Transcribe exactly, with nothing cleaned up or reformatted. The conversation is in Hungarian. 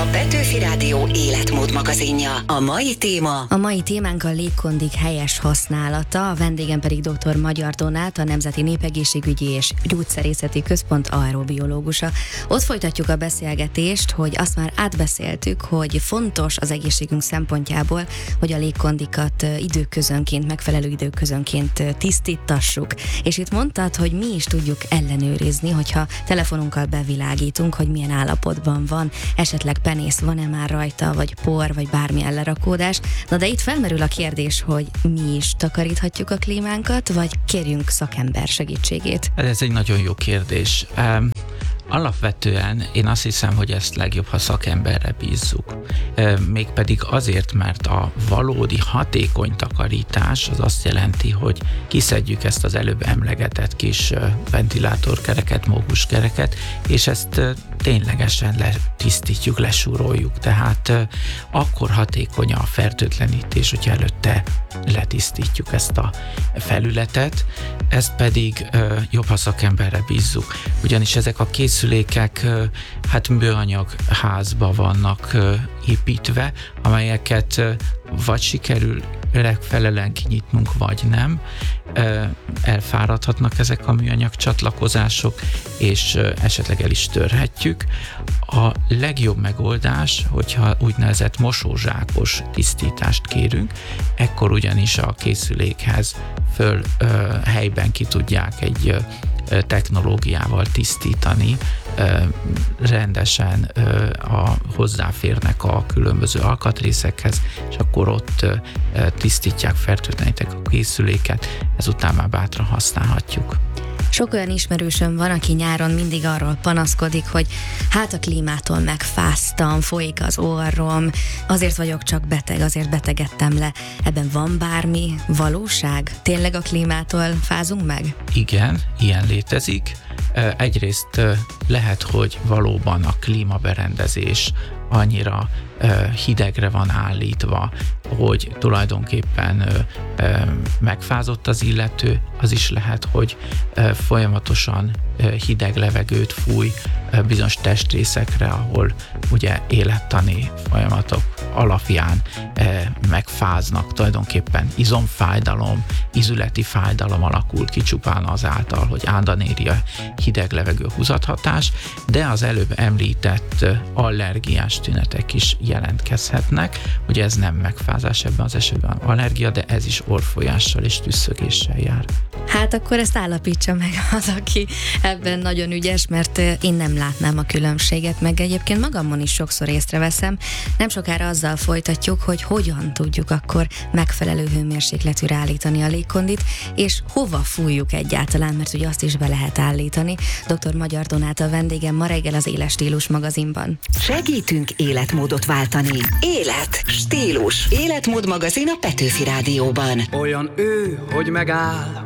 A Petőfi Rádió életmód magazinja. A mai téma... A mai témánk a légkondik helyes használata, a vendégem pedig dr. Magyar Donát, a Nemzeti Népegészségügyi és Gyógyszerészeti Központ aerobiológusa. Ott folytatjuk a beszélgetést, hogy azt már átbeszéltük, hogy fontos az egészségünk szempontjából, hogy a légkondikat időközönként, megfelelő időközönként tisztítassuk. És itt mondtad, hogy mi is tudjuk ellenőrizni, hogyha telefonunkkal bevilágítunk, hogy milyen állapotban van, esetleg penész van-e már rajta, vagy por, vagy bármilyen lerakódás. Na de itt felmerül a kérdés, hogy mi is takaríthatjuk a klímánkat, vagy kérjünk szakember segítségét? Ez egy nagyon jó kérdés. Um, alapvetően én azt hiszem, hogy ezt legjobb, ha szakemberre bízzuk. Um, mégpedig azért, mert a valódi hatékony takarítás az azt jelenti, hogy kiszedjük ezt az előbb emlegetett kis uh, ventilátorkereket, mókuskereket, és ezt uh, ténylegesen letisztítjuk, lesúroljuk. Tehát uh, akkor hatékony a fertőtlenítés, hogyha előtte letisztítjuk ezt a felületet, ezt pedig uh, jobb, ha szakemberre bízzuk. Ugyanis ezek a készülékek uh, hát műanyag házba vannak uh, építve, amelyeket uh, vagy sikerül megfelelően kinyitnunk, vagy nem. Elfáradhatnak ezek a műanyag csatlakozások, és esetleg el is törhetjük. A legjobb megoldás, hogyha úgynevezett mosózsákos tisztítást kérünk, ekkor ugyanis a készülékhez föl helyben ki tudják egy technológiával tisztítani, rendesen a, hozzáférnek a különböző alkatrészekhez, és akkor ott tisztítják, fertőtlenítik a készüléket, ezután már bátran használhatjuk. Sok olyan ismerősöm van, aki nyáron mindig arról panaszkodik, hogy hát a klímától megfáztam, folyik az orrom, azért vagyok csak beteg, azért betegedtem le. Ebben van bármi valóság? Tényleg a klímától fázunk meg? Igen, ilyen létezik. Egyrészt lehet, hogy valóban a klímaberendezés annyira hidegre van állítva, hogy tulajdonképpen megfázott az illető, az is lehet, hogy folyamatosan hideg levegőt fúj bizonyos testrészekre, ahol ugye élettani folyamatok alapján megfáznak, tulajdonképpen izomfájdalom, izületi fájdalom alakul ki csupán azáltal, hogy állandóan éri a hideg levegő húzathatás, de az előbb említett allergiás tünetek is jelentkezhetnek. Ugye ez nem megfázás ebben az esetben allergia, de ez is orrfolyással és tüsszögéssel jár. Hát akkor ezt állapítsa meg az, aki ebben nagyon ügyes, mert én nem látnám a különbséget, meg egyébként magamon is sokszor észreveszem. Nem sokára azzal folytatjuk, hogy hogyan tudjuk akkor megfelelő hőmérsékletűre állítani a légkondit, és hova fújjuk egyáltalán, mert ugye azt is be lehet állítani. dr. Magyar Donát a vendégem ma reggel az Éles Stílus magazinban. Segítünk életmódot váltani. Élet, stílus. Életmód magazin a Petőfi Rádióban. Olyan ő, hogy megáll